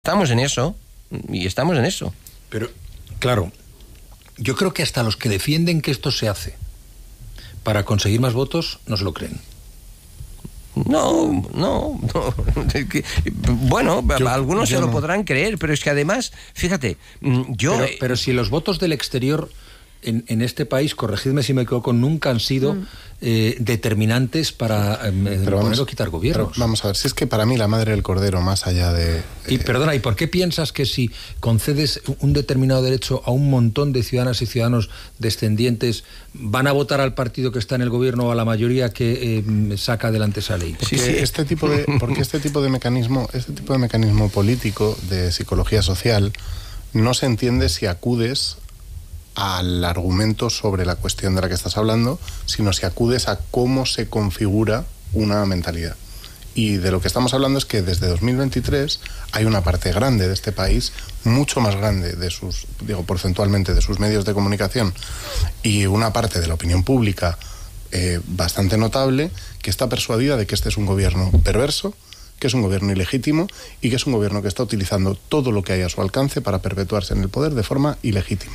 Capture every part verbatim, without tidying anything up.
Estamos en eso, y estamos en eso. Pero, claro, yo creo que hasta los que defienden que esto se hace para conseguir más votos no se lo creen. No, no, no. Bueno, yo, algunos yo se lo no. podrán creer, pero es que además, fíjate, yo... Pero, pero si los votos del exterior en, en este país, corregidme si me equivoco, nunca han sido mm. eh, determinantes para eh, poner vamos, o quitar gobiernos. Vamos a ver, si es que para mí la madre del cordero, más allá de... Eh... Y perdona, ¿y por qué piensas que si concedes un determinado derecho a un montón de ciudadanas y ciudadanos descendientes, van a votar al partido que está en el gobierno o a la mayoría que eh, saca adelante esa ley? Porque sí, sí. este tipo de, porque este tipo de mecanismo, este tipo de mecanismo político de psicología social no se entiende si acudes al argumento sobre la cuestión de la que estás hablando, sino si acudes a cómo se configura una mentalidad. Y de lo que estamos hablando es que desde dos mil veintitrés hay una parte grande de este país, mucho más grande de sus, digo, porcentualmente de sus medios de comunicación, y una parte de la opinión pública eh, bastante notable, que está persuadida de que este es un gobierno perverso, que es un gobierno ilegítimo y que es un gobierno que está utilizando todo lo que hay a su alcance para perpetuarse en el poder de forma ilegítima.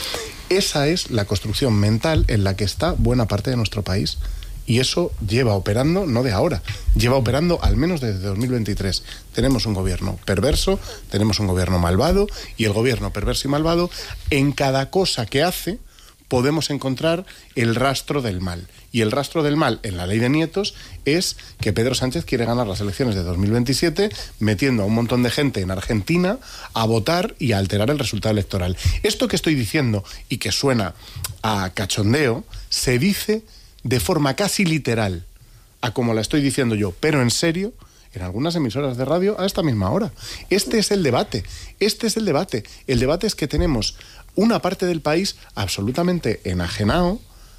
Esa es la construcción mental en la que está buena parte de nuestro país. Y eso lleva operando, no de ahora, lleva operando al menos desde dos mil veintitrés. Tenemos un gobierno perverso, tenemos un gobierno malvado, y el gobierno perverso y malvado, en cada cosa que hace, podemos encontrar el rastro del mal. Y el rastro del mal en la ley de nietos es que Pedro Sánchez quiere ganar las elecciones de dos mil veintisiete metiendo a un montón de gente en Argentina a votar y a alterar el resultado electoral. Esto que estoy diciendo y que suena a cachondeo, se dice de forma casi literal a como la estoy diciendo yo, pero en serio, en algunas emisoras de radio a esta misma hora. Este es el debate, este es el debate. El debate es que tenemos una parte del país absolutamente enajenado,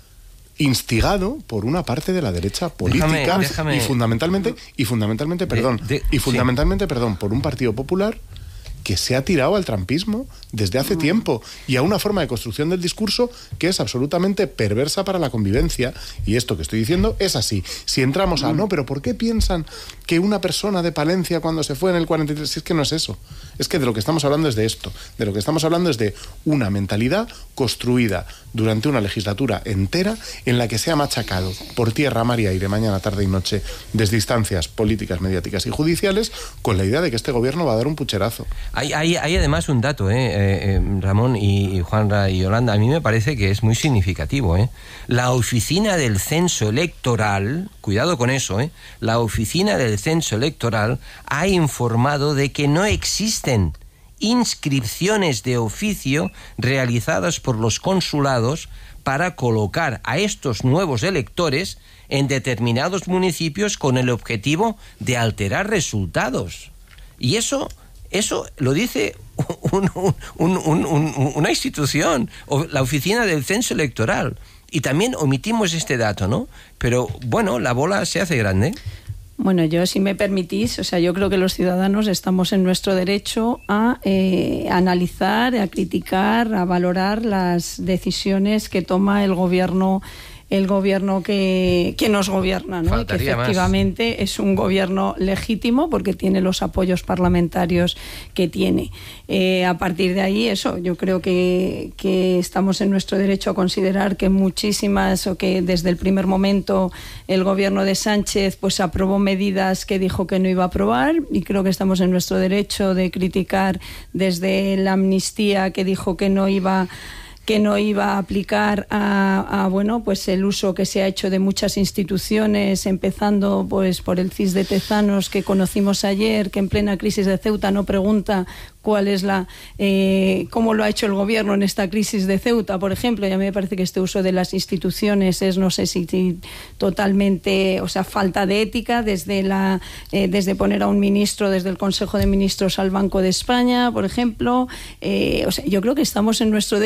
instigado por una parte de la derecha política déjame, déjame. y fundamentalmente y fundamentalmente perdón de, de, y fundamentalmente sí. perdón por un Partido Popular que se ha tirado al trampismo desde hace tiempo y a una forma de construcción del discurso que es absolutamente perversa para la convivencia. Y esto que estoy diciendo es así. Si entramos a, no, pero ¿por qué piensan que una persona de Palencia cuando se fue en el cuarenta y tres? Si es que no es eso. Es que de lo que estamos hablando es de esto. De lo que estamos hablando es de una mentalidad construida durante una legislatura entera en la que se ha machacado por tierra, mar y aire, mañana, tarde y noche, desde instancias políticas, mediáticas y judiciales, con la idea de que este gobierno va a dar un pucherazo. Hay, hay, hay además un dato, ¿eh? Eh, eh, Ramón y, y Juanra y Yolanda, a mí me parece que es muy significativo. ¿eh? La oficina del censo electoral, cuidado con eso, ¿eh? la oficina del censo electoral ha informado de que no existen inscripciones de oficio realizadas por los consulados para colocar a estos nuevos electores en determinados municipios con el objetivo de alterar resultados. Y eso... Eso lo dice un, un, un, un, un, una institución, la oficina del censo electoral. Y también omitimos este dato, ¿no? Pero, bueno, la bola se hace grande. Bueno, yo, si me permitís, o sea, yo creo que los ciudadanos estamos en nuestro derecho a eh, analizar, a criticar, a valorar las decisiones que toma el gobierno el gobierno que, que nos gobierna, ¿no? Y que efectivamente más. Es un gobierno legítimo porque tiene los apoyos parlamentarios que tiene. Eh, a partir de ahí, eso, yo creo que, que estamos en nuestro derecho a considerar que muchísimas, o que desde el primer momento el gobierno de Sánchez pues aprobó medidas que dijo que no iba a aprobar, y creo que estamos en nuestro derecho de criticar desde la amnistía que dijo que no iba que no iba a aplicar a, a bueno pues el uso que se ha hecho de muchas instituciones, empezando pues por el C I S de Tezanos que conocimos ayer, que en plena crisis de Ceuta no pregunta cuál es la eh, cómo lo ha hecho el gobierno en esta crisis de Ceuta, por ejemplo. Y a mí me parece que este uso de las instituciones es, no sé si, si totalmente, o sea, falta de ética, desde la eh, desde poner a un ministro desde el Consejo de Ministros al Banco de España, por ejemplo. Eh, o sea, yo creo que estamos en nuestro derecho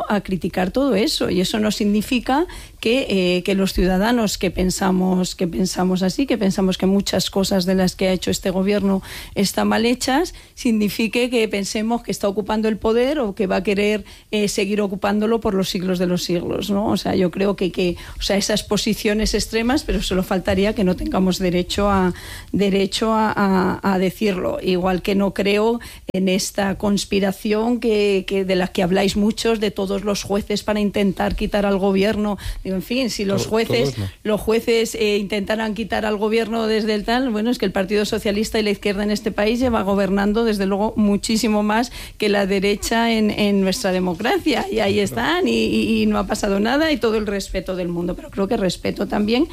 derecho a criticar todo eso, y eso no significa que, eh, que los ciudadanos que pensamos, que pensamos así, que pensamos que muchas cosas de las que ha hecho este gobierno están mal hechas, signifique que pensemos que está ocupando el poder o que va a querer eh, seguir ocupándolo por los siglos de los siglos, ¿no? O sea, yo creo que, que o sea, esas posiciones extremas, pero solo faltaría que no tengamos derecho a derecho a, a, a decirlo. Igual que no creo en esta conspiración que, que de la que habláis muchos, de todos los jueces para intentar quitar al gobierno. Digo, en fin, si los jueces no. los jueces eh, intentaran quitar al gobierno desde el tal, bueno, es que el Partido Socialista y la izquierda en este país lleva gobernando desde luego muchísimo más que la derecha en, en nuestra democracia, y ahí están, y, y, y no ha pasado nada, y todo el respeto del mundo, pero creo que respeto también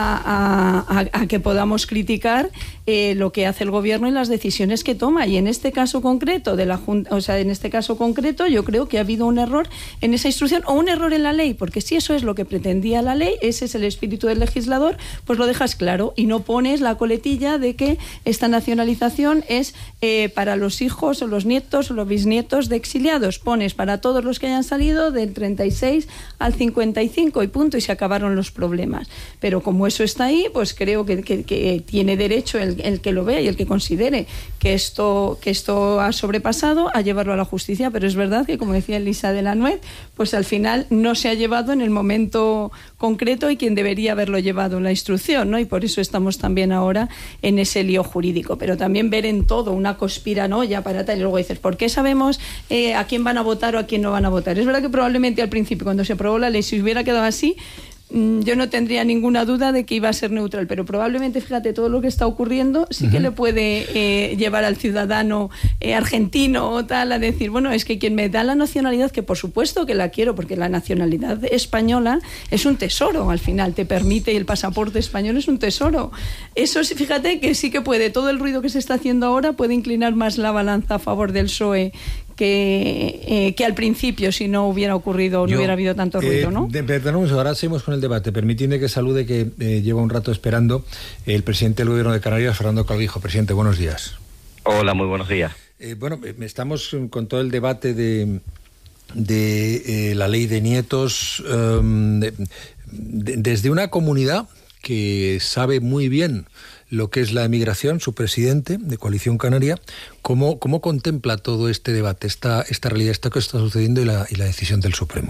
a, a, a, a que podamos criticar eh, lo que hace el gobierno y las decisiones que toma, y en este caso concreto de la Junta, o sea, en este caso concreto yo creo que ha habido un error en esa instrucción o un error en la ley, porque si eso es lo que pretendía la ley, ese es el espíritu del legislador, pues lo dejas claro y no pones la coletilla de que esta nacionalización es eh, para los hijos o los nietos o los bisnietos de exiliados, pones para todos los que hayan salido del treinta y seis al cincuenta y cinco y punto, y se acabaron los problemas. Pero como eso está ahí, pues creo que, que, que tiene derecho el, el que lo vea y el que considere que esto, que esto ha sobrepasado a llevarlo a la justicia, pero es verdad que, como decía Elisa de la Nuez, pues al final no se ha llevado en el momento concreto y quien debería haberlo llevado la instrucción, ¿no? Y por eso estamos también ahora en ese lío jurídico, pero también ver en todo una conspiranoia para tal, y luego dices, ¿por qué sabemos eh, a quién van a votar o a quién no van a votar? Es verdad que probablemente al principio, cuando se aprobó la ley, si hubiera quedado así, yo no tendría ninguna duda de que iba a ser neutral, pero probablemente, fíjate, todo lo que está ocurriendo sí que uh-huh. le puede eh, llevar al ciudadano eh, argentino o tal a decir, bueno, es que quien me da la nacionalidad, que por supuesto que la quiero, porque la nacionalidad española es un tesoro, al final te permite, y el pasaporte español es un tesoro. Eso, fíjate que sí que puede, todo el ruido que se está haciendo ahora puede inclinar más la balanza a favor del P S O E que, eh, que al principio, si no hubiera ocurrido, Yo, no hubiera habido tanto ruido, eh, ¿no? Perdón, ahora seguimos con el debate. Permitidme que salude, que eh, lleva un rato esperando, el presidente del Gobierno de Canarias, Fernando Calvijo. Presidente, buenos días. Hola, muy buenos días. Eh, bueno, estamos con todo el debate de, de eh, la ley de nietos um, de, de, desde una comunidad que sabe muy bien lo que es la emigración. Su presidente de Coalición Canaria, ¿cómo, cómo contempla todo este debate, esta, esta realidad, esto que está sucediendo y la, y la decisión del Supremo?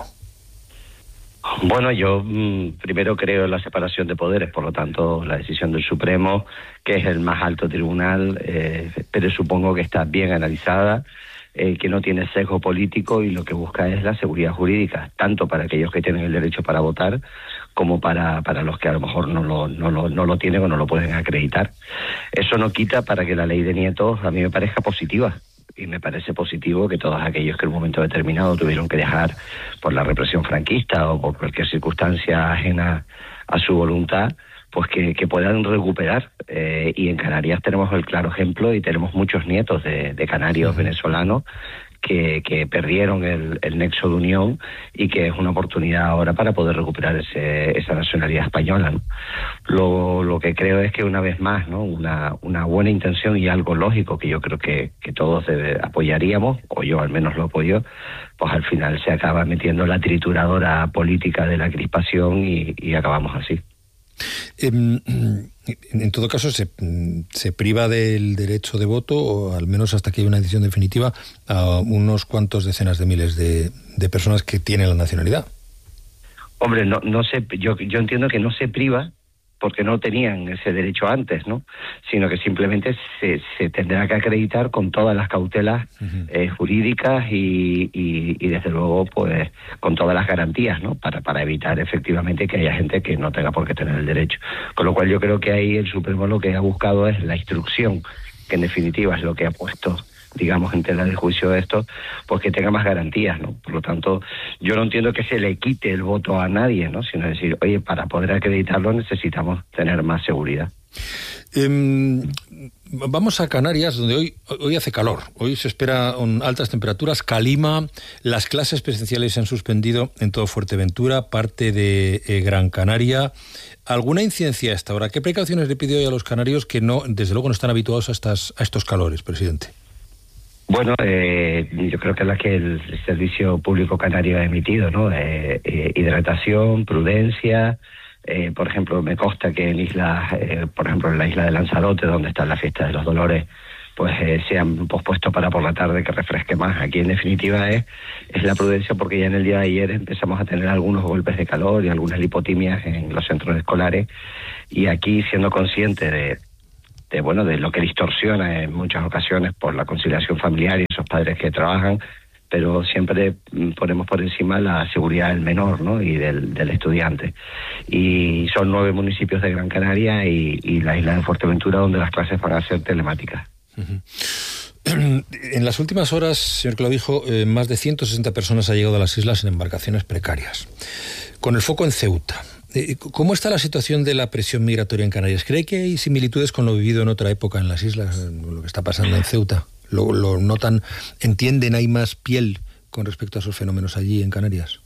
Bueno, yo mmm, primero creo en la separación de poderes, por lo tanto la decisión del Supremo, que es el más alto tribunal, eh, pero supongo que está bien analizada, eh, que no tiene sesgo político y lo que busca es la seguridad jurídica, tanto para aquellos que tienen el derecho para votar como para, para los que a lo mejor no lo, no, lo, no lo tienen o no lo pueden acreditar. Eso no quita para que la ley de nietos a mí me parezca positiva. Y me parece positivo que todos aquellos que en un momento determinado tuvieron que dejar por la represión franquista o por cualquier circunstancia ajena a su voluntad, pues que, que puedan recuperar. Eh, y en Canarias tenemos el claro ejemplo y tenemos muchos nietos de, de canarios sí. venezolanos que, que perdieron el, el nexo de unión y que es una oportunidad ahora para poder recuperar ese, esa nacionalidad española, ¿no? Lo, lo que creo es que una vez más, ¿no? una, una buena intención y algo lógico que yo creo que, que todos debe, apoyaríamos, o yo al menos lo apoyo, pues al final se acaba metiendo la trituradora política de la crispación y, y acabamos así. Eh, en todo caso, se, se priva del derecho de voto, o al menos hasta que haya una decisión definitiva, a unos cuantos decenas de miles de, de personas que tienen la nacionalidad. Hombre, no, no sé, yo, yo entiendo que no se priva porque no tenían ese derecho antes, ¿no? Sino que simplemente se, se tendrá que acreditar con todas las cautelas uh-huh. eh, jurídicas y, y, y desde luego pues con todas las garantías, ¿no? Para, para evitar efectivamente que haya gente que no tenga por qué tener el derecho. Con lo cual yo creo que ahí el Supremo lo que ha buscado es la instrucción, que en definitiva es lo que ha puesto, digamos, en tela de juicio de esto, pues que tenga más garantías, ¿no? Por lo tanto, yo no entiendo que se le quite el voto a nadie, ¿no? Sino decir, oye, para poder acreditarlo necesitamos tener más seguridad. Eh, vamos a Canarias, donde hoy, hoy hace calor. Hoy se esperan altas temperaturas. Calima, las clases presenciales se han suspendido en todo Fuerteventura, parte de eh, Gran Canaria. ¿Alguna incidencia a esta hora? ¿Qué precauciones le pide hoy a los canarios que no, desde luego no están habituados a, estas, a estos calores, presidente? Bueno, eh, yo creo que es la que el Servicio Público Canario ha emitido, ¿no? Eh, eh, hidratación, prudencia. Eh, por ejemplo, me consta que en islas, eh, por ejemplo, en la isla de Lanzarote, donde está la fiesta de los Dolores, pues eh, se han pospuesto para por la tarde que refresque más. Aquí, en definitiva, es, es la prudencia, porque ya en el día de ayer empezamos a tener algunos golpes de calor y algunas lipotimias en los centros escolares, y aquí, siendo consciente de de bueno de lo que distorsiona en muchas ocasiones por la conciliación familiar y esos padres que trabajan, pero siempre ponemos por encima la seguridad del menor, ¿no? Y del, del estudiante. Y son nueve municipios de Gran Canaria y, y la isla de Fuerteventura donde las clases van a ser telemáticas. Uh-huh. En las últimas horas, señor Clavijo, eh, más de ciento sesenta personas han llegado a las islas en embarcaciones precarias, con el foco en Ceuta. ¿Cómo está la situación de la presión migratoria en Canarias? ¿Cree que hay similitudes con lo vivido en otra época en las islas, lo que está pasando en Ceuta? ¿Lo, lo notan, entienden, hay más piel con respecto a esos fenómenos allí en Canarias?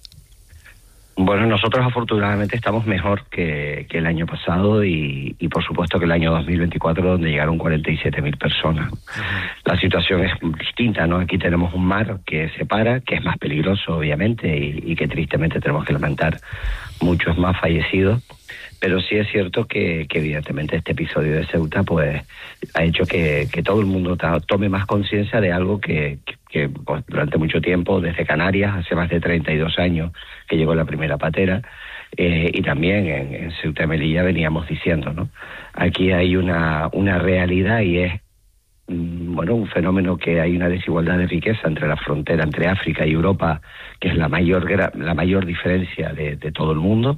Bueno, nosotros afortunadamente estamos mejor que, que el año pasado y, y por supuesto que el año dos mil veinticuatro, donde llegaron cuarenta y siete mil personas. Uh-huh. La situación es distinta, ¿no? Aquí tenemos un mar que separa, que es más peligroso obviamente y, y que tristemente tenemos que lamentar muchos más fallecidos, pero sí es cierto que, que evidentemente este episodio de Ceuta pues ha hecho que, que todo el mundo tome más conciencia de algo que, que, que pues, durante mucho tiempo, desde Canarias, hace más de treinta y dos años que llegó la primera patera, eh, y también en, en Ceuta y Melilla veníamos diciendo, ¿no? Aquí hay una, una realidad y es bueno, un fenómeno que hay una desigualdad de riqueza entre la frontera entre África y Europa, que es la mayor la mayor diferencia de, de todo el mundo,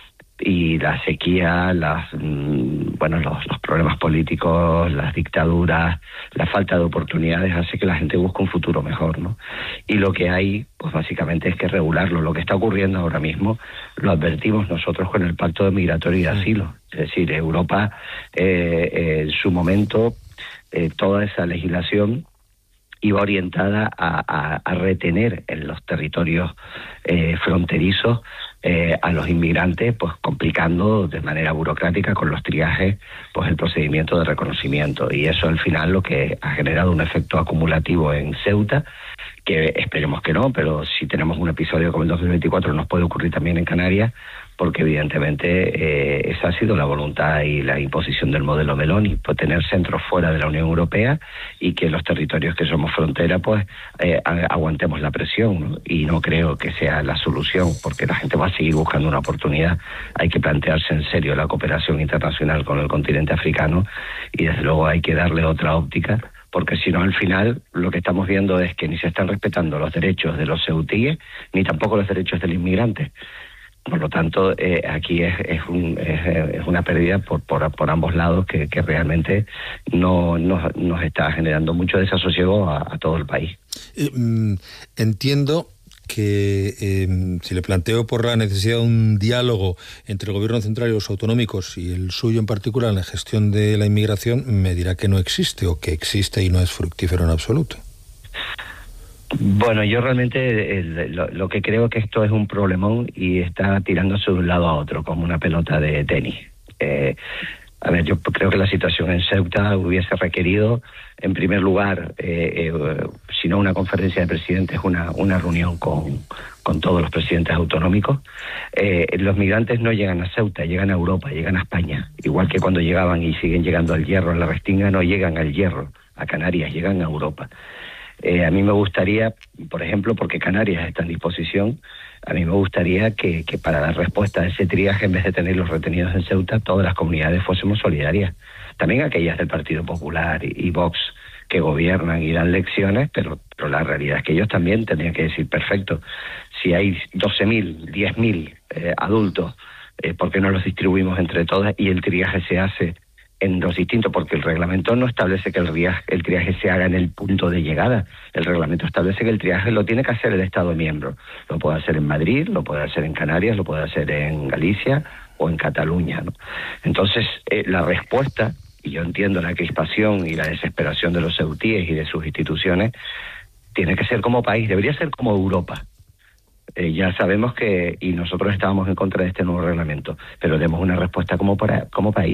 y la sequía, las bueno los, los problemas políticos, las dictaduras, la falta de oportunidades hace que la gente busque un futuro mejor, ¿no? Y lo que hay, pues básicamente es que regularlo. Lo que está ocurriendo ahora mismo lo advertimos nosotros con el Pacto de Migratorio y de Asilo. Es decir, Europa eh, eh, en su momento Eh, toda esa legislación iba orientada a, a, a retener en los territorios eh, fronterizos eh, a los inmigrantes, pues complicando de manera burocrática con los triajes pues el procedimiento de reconocimiento, y eso al final lo que ha generado un efecto acumulativo en Ceuta, que esperemos que no, pero si tenemos un episodio como el dos mil veinticuatro nos puede ocurrir también en Canarias, porque evidentemente eh, esa ha sido la voluntad y la imposición del modelo Meloni, por tener centros fuera de la Unión Europea y que los territorios que somos frontera pues eh, aguantemos la presión, ¿no? Y no creo que sea la solución, porque la gente va a seguir buscando una oportunidad. Hay que plantearse en serio la cooperación internacional con el continente africano y desde luego hay que darle otra óptica, porque si no, al final lo que estamos viendo es que ni se están respetando los derechos de los ceutíes ni tampoco los derechos del inmigrante. Por lo tanto, eh, aquí es, es, un, es, es una pérdida por, por, por ambos lados que, que realmente no, no, nos está generando mucho desasosiego a, a todo el país. Eh, entiendo que eh, si le planteo por la necesidad de un diálogo entre el gobierno central y los autonómicos y el suyo en particular en la gestión de la inmigración, me dirá que no existe o que existe y no es fructífero en absoluto. Bueno, yo realmente el, lo, lo que creo que esto es un problemón y está tirándose de un lado a otro como una pelota de tenis. Eh, a ver, yo creo que la situación en Ceuta hubiese requerido, en primer lugar, eh, eh, si no una conferencia de presidentes, una, una reunión con, con todos los presidentes autonómicos. Eh, los migrantes no llegan a Ceuta, llegan a Europa, llegan a España. Igual que cuando llegaban y siguen llegando al Hierro, a la Restinga, no llegan al Hierro, a Canarias, llegan a Europa. Eh, a mí me gustaría, por ejemplo, porque Canarias está en disposición, a mí me gustaría que, que para dar respuesta a ese triaje, en vez de tenerlos retenidos en Ceuta, todas las comunidades fuésemos solidarias. También aquellas del Partido Popular y, y Vox, que gobiernan y dan lecciones, pero, pero la realidad es que ellos también tendrían que decir, perfecto, si hay doce mil, diez mil eh, adultos, eh, ¿por qué no los distribuimos entre todas y el triaje se hace en los distintos? Porque el reglamento no establece que el triaje, el triaje se haga en el punto de llegada. El reglamento establece que el triaje lo tiene que hacer el Estado miembro. Lo puede hacer en Madrid, lo puede hacer en Canarias, lo puede hacer en Galicia o en Cataluña, ¿no? Entonces, eh, la respuesta, y yo entiendo la crispación y la desesperación de los ceutíes y de sus instituciones, tiene que ser como país, debería ser como Europa. Eh, ya sabemos que, y nosotros estábamos en contra de este nuevo reglamento, pero demos una respuesta como, para, como país.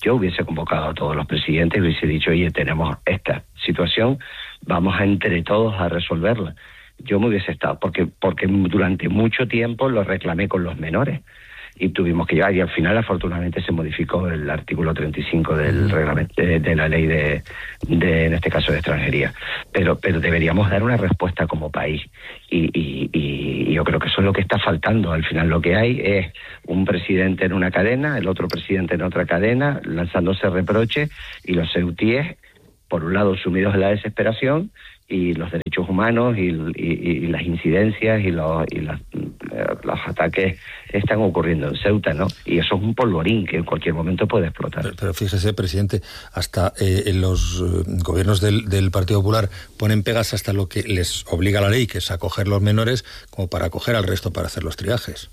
yo hubiese convocado a todos los presidentes y hubiese dicho, oye, tenemos esta situación, vamos a entre todos a resolverla. Yo me hubiese estado, porque porque durante mucho tiempo lo reclamé con los menores y tuvimos que llevar, y al final afortunadamente se modificó el artículo treinta y cinco del reglamento de, de la ley de, de, en este caso, de extranjería. Pero pero deberíamos dar una respuesta como país, y, y, y yo creo que eso es lo que está faltando. Al final lo que hay es un presidente en una cadena, el otro presidente en otra cadena, lanzándose reproches, y los ceutíes, por un lado, sumidos en la desesperación, y los derechos humanos y, y, y las incidencias y, los, y las, los ataques están ocurriendo en Ceuta, ¿no? Y eso es un polvorín que en cualquier momento puede explotar. Pero, pero fíjese, presidente, hasta eh, los eh, gobiernos del, del Partido Popular ponen pegas hasta lo que les obliga la ley, que es acoger los menores, como para acoger al resto para hacer los triajes.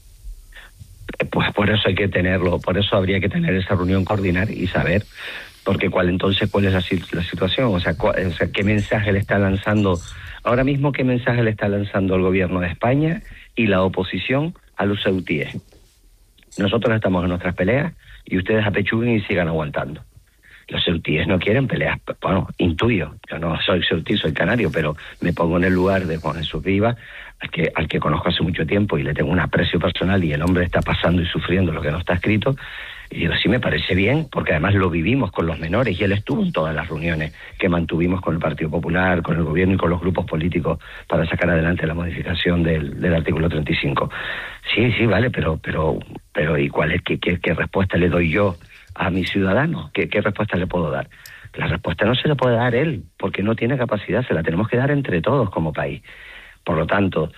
Pues por eso hay que tenerlo, por eso habría que tener esa reunión, coordinar y saber. Porque cuál entonces cuál es la, la situación, o sea, cuál, o sea, qué mensaje le está lanzando ahora mismo, qué mensaje le está lanzando el gobierno de España y la oposición a los ceutíes. Nosotros estamos en nuestras peleas y ustedes apechuguen y sigan aguantando. Los ceutíes no quieren peleas. Bueno, intuyo, yo no soy ceutí, soy canario, pero me pongo en el lugar de Juan Jesús Rivas, al que, al que conozco hace mucho tiempo y le tengo un aprecio personal, y el hombre está pasando y sufriendo lo que no está escrito. Y digo, sí, me parece bien, porque además lo vivimos con los menores, y él estuvo en todas las reuniones que mantuvimos con el Partido Popular, con el gobierno y con los grupos políticos para sacar adelante la modificación del, del artículo treinta y cinco. Sí, sí, vale, pero pero pero ¿y cuál es qué, qué, qué respuesta le doy yo a mis ciudadanos? ¿Qué, qué respuesta le puedo dar? La respuesta no se la puede dar él, porque no tiene capacidad, se la tenemos que dar entre todos como país. Por lo tanto,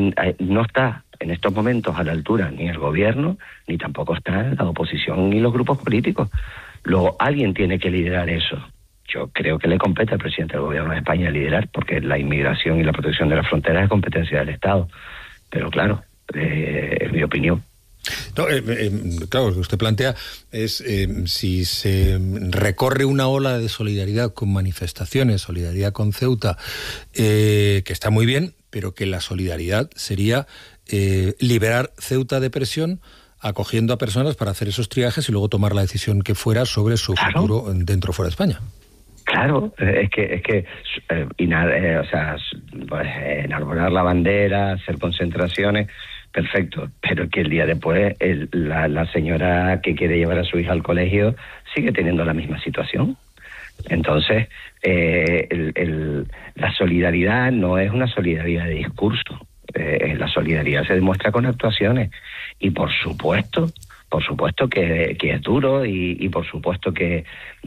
no está en estos momentos a la altura ni el gobierno, ni tampoco está la oposición ni los grupos políticos. Luego alguien tiene que liderar eso. Yo creo que le compete al presidente del gobierno de España liderar, porque la inmigración y la protección de las fronteras es competencia del Estado. Pero claro, eh, es mi opinión. No, eh, eh, claro, lo que usted plantea es eh, si se recorre una ola de solidaridad con manifestaciones, solidaridad con Ceuta, eh, que está muy bien, pero que la solidaridad sería eh, liberar Ceuta de presión, acogiendo a personas para hacer esos triajes y luego tomar la decisión que fuera sobre su claro. futuro dentro o fuera de España. Claro, es que es que eh, inar, eh, o sea, pues, enarbolar la bandera, hacer concentraciones, perfecto, pero que el día después el, la, la señora que quiere llevar a su hija al colegio sigue teniendo la misma situación. Entonces, eh, el, el, la solidaridad no es una solidaridad de discurso, eh, la solidaridad se demuestra con actuaciones, y por supuesto, por supuesto que, que es duro, y, y por supuesto que,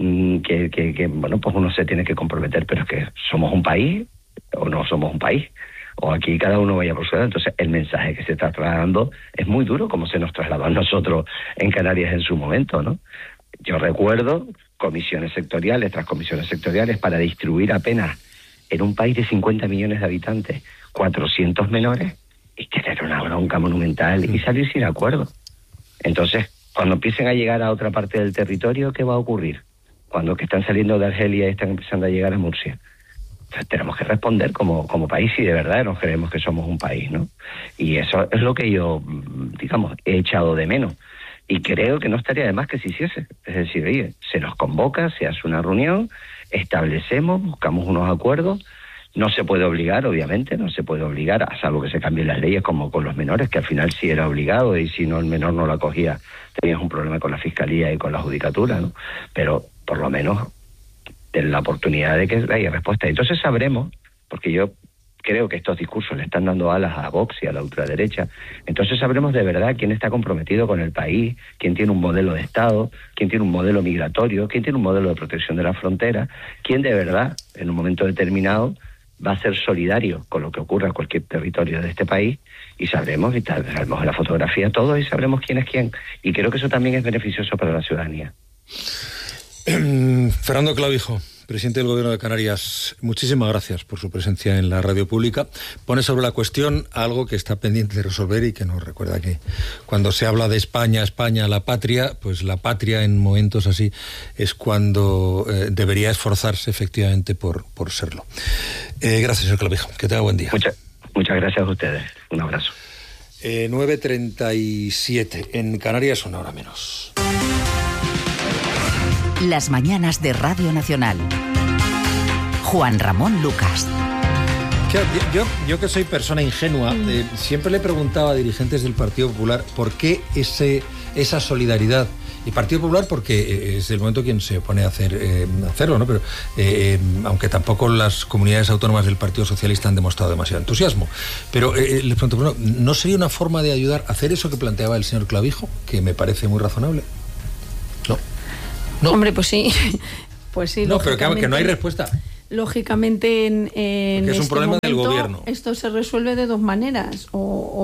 que, que, que, bueno, pues uno se tiene que comprometer, pero es que somos un país o no somos un país, o aquí cada uno vaya por su lado. Entonces el mensaje que se está trasladando es muy duro, como se nos trasladó a nosotros en Canarias en su momento, ¿no? Yo recuerdo comisiones sectoriales tras comisiones sectoriales para distribuir apenas en un país de cincuenta millones de habitantes cuatrocientos menores, y tener una bronca monumental y salir sin acuerdo. Entonces, cuando empiecen a llegar a otra parte del territorio, ¿qué va a ocurrir? Cuando que están saliendo de Argelia y están empezando a llegar a Murcia. Entonces, tenemos que responder como, como país, si de verdad nos creemos que somos un país, ¿no? Y eso es lo que yo, digamos, he echado de menos. Y creo que no estaría de más que se hiciese. Es decir, oye, se nos convoca, se hace una reunión, establecemos, buscamos unos acuerdos. No se puede obligar, obviamente, no se puede obligar, a salvo que se cambien las leyes, como con los menores, que al final sí era obligado, y si no el menor no lo acogía, tenías un problema con la Fiscalía y con la Judicatura, ¿no? Pero por lo menos ten la oportunidad de que haya respuesta. Entonces sabremos, porque yo creo que estos discursos le están dando alas a Vox y a la ultraderecha, entonces sabremos de verdad quién está comprometido con el país, quién tiene un modelo de Estado, quién tiene un modelo migratorio, quién tiene un modelo de protección de la frontera, quién de verdad, en un momento determinado, va a ser solidario con lo que ocurra en cualquier territorio de este país, y sabremos, y sabremos la fotografía todos, y sabremos quién es quién. Y creo que eso también es beneficioso para la ciudadanía. Fernando Clavijo, presidente del Gobierno de Canarias, muchísimas gracias por su presencia en la radio pública. Pone sobre la cuestión algo que está pendiente de resolver y que nos recuerda que cuando se habla de España, España, la patria, pues la patria en momentos así es cuando eh, debería esforzarse efectivamente por, por serlo. Eh, gracias, señor Clavijo. Que tenga buen día. Muchas, muchas gracias a ustedes. Un abrazo. Eh, nueve treinta y siete. En Canarias, una hora menos. Las mañanas de Radio Nacional. Juan Ramón Lucas. Yo, yo, yo que soy persona ingenua, eh, siempre le preguntaba a dirigentes del Partido Popular por qué ese, esa solidaridad. Y Partido Popular porque es el momento quien se pone a hacer eh, hacerlo, ¿no? Pero eh, aunque tampoco las comunidades autónomas del Partido Socialista han demostrado demasiado entusiasmo. Pero eh, les pregunto, bueno, ¿no sería una forma de ayudar a hacer eso que planteaba el señor Clavijo, que me parece muy razonable? No. No. Hombre, pues sí. Pues sí. No, pero que, que no hay respuesta. Lógicamente en, en es un este problema momento del gobierno. Esto se resuelve de dos maneras, o,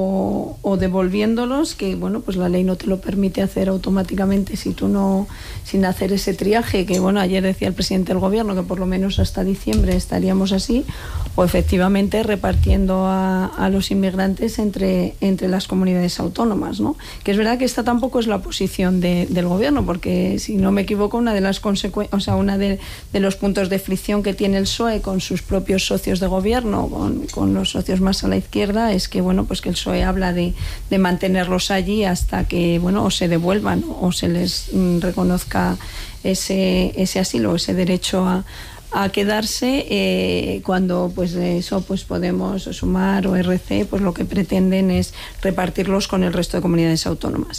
o, o devolviéndolos, que bueno, pues la ley no te lo permite hacer automáticamente si tú no, sin hacer ese triaje, que bueno, ayer decía el presidente del gobierno que por lo menos hasta diciembre estaríamos así, o efectivamente repartiendo a, a los inmigrantes entre, entre las comunidades autónomas, ¿no? Que es verdad que esta tampoco es la posición de, del gobierno, porque si no me equivoco, una de las consecuencias, o sea, una de, de los puntos de fricción que tiene el P S O E con sus propios socios de gobierno, con, con los socios más a la izquierda, es que bueno, pues que el P S O E habla de, de mantenerlos allí hasta que bueno, o se devuelvan o se les mm, reconozca ese, ese asilo, ese derecho a, a quedarse, eh, cuando pues de eso pues Podemos, Sumar o R C pues lo que pretenden es repartirlos con el resto de comunidades autónomas.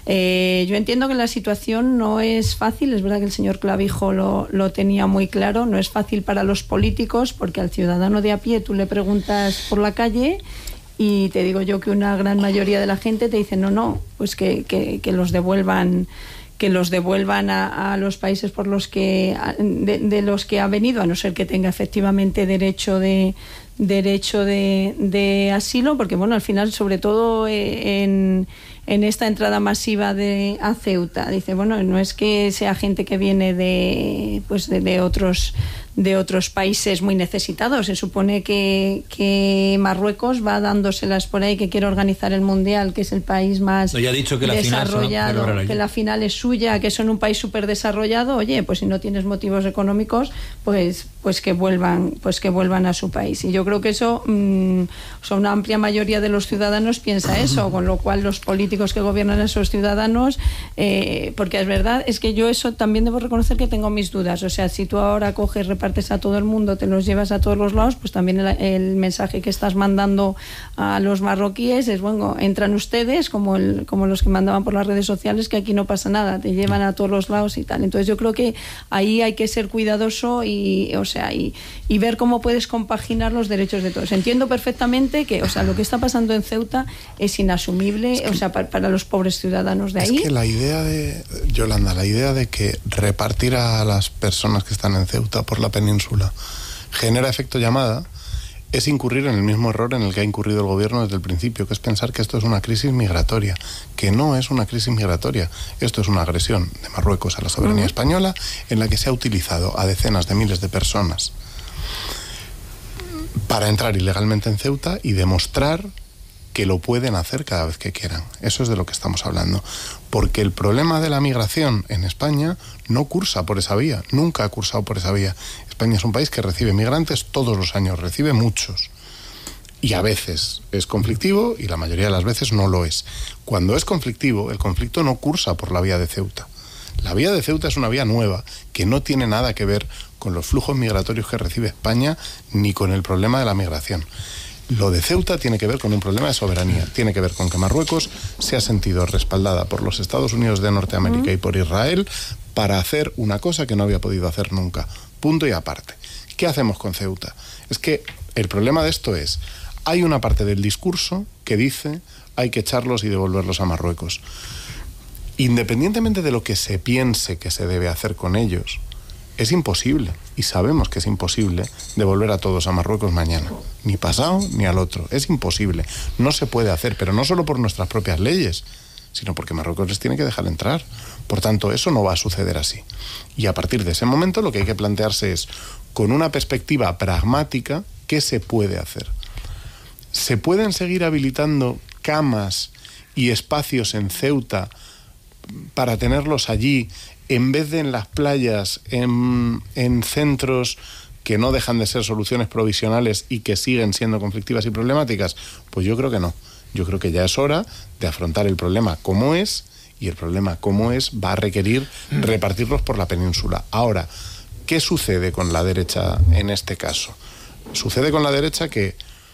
Eh, yo entiendo que la situación no es fácil, es verdad que el señor Clavijo lo, lo tenía muy claro, no es fácil para los políticos porque al ciudadano de a pie tú le preguntas por la calle y te digo yo que una gran mayoría de la gente te dice no, no, pues que, que, que los devuelvan que los devuelvan a, a los países por los que de, de los que ha venido, a no ser que tenga efectivamente derecho de derecho de, de asilo, porque bueno, al final, sobre todo eh, en, en esta entrada masiva de a Ceuta, dice, bueno, no es que sea gente que viene de pues de, de otros de otros países muy necesitados. Se supone que, que Marruecos va dándoselas por ahí, que quiere organizar el Mundial, que es el país más no, ya ha dicho que desarrollado, la que la final es suya, que son un país súper desarrollado. Oye, pues si no tienes motivos económicos, pues pues que vuelvan pues que vuelvan a su país. Y yo creo que eso, mmm, o sea, una amplia mayoría de los ciudadanos piensa eso, con lo cual los políticos que gobiernan a esos ciudadanos, eh, porque es verdad, es que yo eso también debo reconocer que tengo mis dudas. O sea, si tú ahora coges, repartes a todo el mundo, te los llevas a todos los lados, pues también el, el mensaje que estás mandando a los marroquíes es, bueno, entran ustedes como, el, como los que mandaban por las redes sociales, que aquí no pasa nada, te llevan a todos los lados y tal. Entonces yo creo que ahí hay que ser cuidadoso y, o sea, y, y ver cómo puedes compaginar los derechos de todos. Entiendo perfectamente que, o sea, lo que está pasando en Ceuta es inasumible, es que, o sea, para, para los pobres ciudadanos de ahí. Es que la idea de, Yolanda, la idea de que repartir a las personas que están en Ceuta por la península genera efecto llamada es incurrir en el mismo error en el que ha incurrido el gobierno desde el principio, que es pensar que esto es una crisis migratoria, que no es una crisis migratoria. Esto es una agresión de Marruecos a la soberanía uh-huh. española, en la que se ha utilizado a decenas de miles de personas para entrar ilegalmente en Ceuta y demostrar que lo pueden hacer cada vez que quieran. Eso es de lo que estamos hablando. Porque el problema de la migración en España no cursa por esa vía, nunca ha cursado por esa vía. España es un país que recibe migrantes todos los años, recibe muchos. Y a veces es conflictivo y la mayoría de las veces no lo es. Cuando es conflictivo, el conflicto no cursa por la vía de Ceuta. La vía de Ceuta es una vía nueva que no tiene nada que ver con los flujos migratorios que recibe España ni con el problema de la migración. Lo de Ceuta tiene que ver con un problema de soberanía, tiene que ver con que Marruecos se ha sentido respaldada por los Estados Unidos de Norteamérica y por Israel para hacer una cosa que no había podido hacer nunca. Punto y aparte. ¿Qué hacemos con Ceuta? Es que el problema de esto es, hay una parte del discurso que dice hay que echarlos y devolverlos a Marruecos. Independientemente de lo que se piense que se debe hacer con ellos, es imposible, y sabemos que es imposible, devolver a todos a Marruecos mañana. Ni pasado ni al otro. Es imposible. No se puede hacer, pero no solo por nuestras propias leyes, sino porque Marruecos les tiene que dejar entrar. Por tanto, eso no va a suceder así. Y a partir de ese momento lo que hay que plantearse es, con una perspectiva pragmática, ¿qué se puede hacer? ¿Se pueden seguir habilitando camas y espacios en Ceuta para tenerlos allí, en vez de en las playas, en, en centros que no dejan de ser soluciones provisionales y que siguen siendo conflictivas y problemáticas? Pues yo creo que no. Yo creo que ya es hora de afrontar el problema como es y el problema como es va a requerir repartirlos por la península. Ahora, ¿qué sucede con la derecha en este caso? Sucede con la derecha que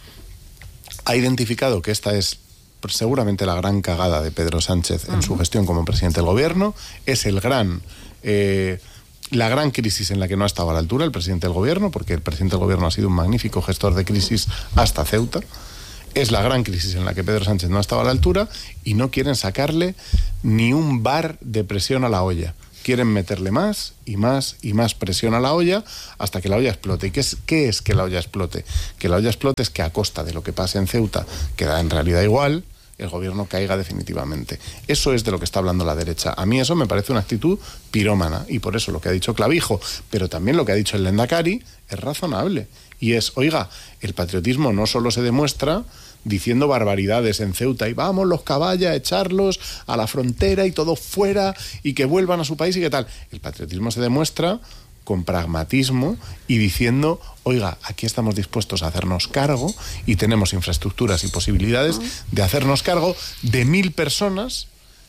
ha identificado que esta es seguramente la gran cagada de Pedro Sánchez en uh-huh. su gestión como presidente del gobierno, es el gran... Eh, la gran crisis en la que no ha estado a la altura el presidente del gobierno, porque el presidente del gobierno ha sido un magnífico gestor de crisis hasta Ceuta. Es la gran crisis en la que Pedro Sánchez no ha estado a la altura y no quieren sacarle ni un bar de presión a la olla. Quieren meterle más y más y más presión a la olla hasta que la olla explote. ¿Y qué es, qué es que la olla explote? Que la olla explote es que a costa de lo que pase en Ceuta, que da en realidad igual, el gobierno caiga definitivamente. Eso es de lo que está hablando la derecha. A mí eso me parece una actitud pirómana, y por eso lo que ha dicho Clavijo, pero también lo que ha dicho el Lehendakari, es razonable. Y es, oiga, el patriotismo no solo se demuestra diciendo barbaridades en Ceuta y vamos los caballos a echarlos a la frontera y todo fuera y que vuelvan a su país y qué tal. El patriotismo se demuestra con pragmatismo y diciendo, oiga, aquí estamos dispuestos a hacernos cargo y tenemos infraestructuras y posibilidades de hacernos cargo de mil personas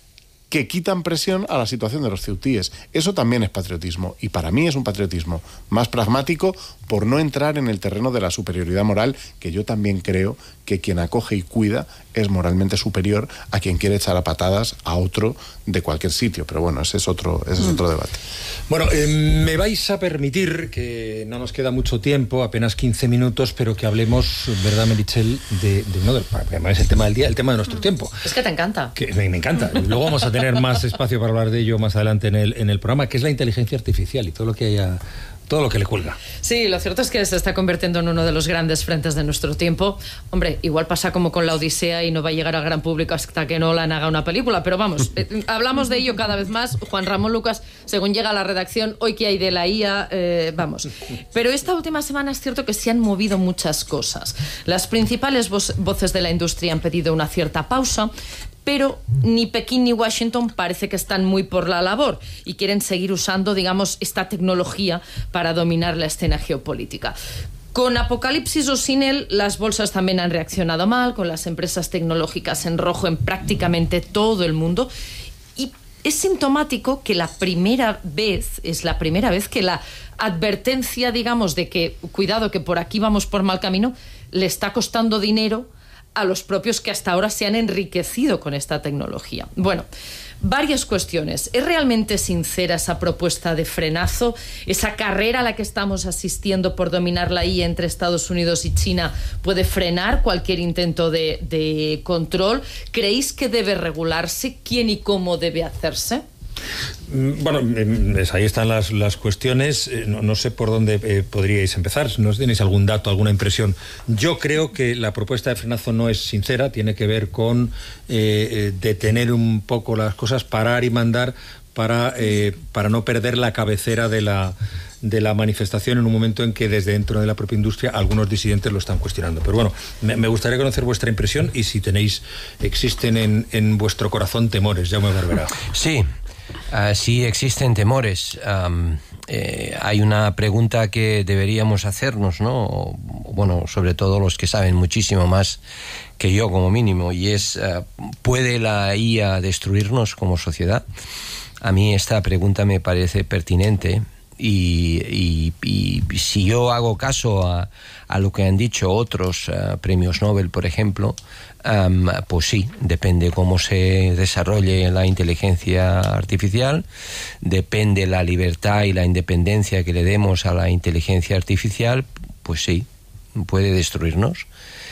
que quitan presión a la situación de los ceutíes. Eso también es patriotismo, y para mí es un patriotismo más pragmático por no entrar en el terreno de la superioridad moral, que yo también creo que quien acoge y cuida es moralmente superior a quien quiere echar a patadas a otro de cualquier sitio. Pero bueno, ese es otro, ese es otro debate. Bueno, eh, me vais a permitir, que no nos queda mucho tiempo, apenas quince minutos, pero que hablemos, ¿verdad, Meritxell? De, de no, es el tema del día, el tema de nuestro tiempo. Es que te encanta. Que me, me encanta. Luego vamos a tener más espacio para hablar de ello más adelante en el, en el programa, que es la inteligencia artificial y todo lo que haya... todo lo que le cuelga. Sí, lo cierto es que se está convirtiendo en uno de los grandes frentes de nuestro tiempo. Hombre, igual pasa como con la Odisea y no va a llegar al gran público hasta que Nolan haga una película, pero vamos, eh, hablamos de ello cada vez más. Juan Ramón Lucas, según llega a la redacción, hoy que hay de la I A, eh, vamos. Pero esta última semana es cierto que se han movido muchas cosas. Las principales vo- voces de la industria han pedido una cierta pausa, pero ni Pekín ni Washington parece que están muy por la labor y quieren seguir usando, digamos, esta tecnología para dominar la escena geopolítica. Con Apocalipsis o sin él, las bolsas también han reaccionado mal, con las empresas tecnológicas en rojo en prácticamente todo el mundo. Y es sintomático que la primera vez, es la primera vez que la advertencia, digamos, de que, cuidado, que por aquí vamos por mal camino, le está costando dinero a los propios que hasta ahora se han enriquecido con esta tecnología. Bueno, varias cuestiones. ¿Es realmente sincera esa propuesta de frenazo? ¿Esa carrera a la que estamos asistiendo por dominar la I A entre Estados Unidos y China puede frenar cualquier intento de, de control? ¿Creéis que debe regularse? ¿Quién y cómo debe hacerse? Bueno, ahí están las, las cuestiones. No, no sé por dónde eh, podríais empezar. ¿No tenéis algún dato, alguna impresión? Yo creo que la propuesta de frenazo no es sincera. Tiene que ver con eh, detener un poco las cosas, parar y mandar para, eh, para no perder la cabecera de la, de la manifestación en un momento en que desde dentro de la propia industria algunos disidentes lo están cuestionando. Pero bueno, me, me gustaría conocer vuestra impresión y si tenéis, existen en, en vuestro corazón temores. Jaume Barberá. Sí. Uh, sí existen temores. Um, eh, hay una pregunta que deberíamos hacernos, ¿no? Bueno, sobre todo los que saben muchísimo más que yo como mínimo, y es, uh, ¿puede la I A destruirnos como sociedad? A mí esta pregunta me parece pertinente. Y, y, y si yo hago caso a, a lo que han dicho otros uh, premios Nobel, por ejemplo, um, pues sí, depende cómo se desarrolle la inteligencia artificial, depende la libertad y la independencia que le demos a la inteligencia artificial, pues sí, puede destruirnos.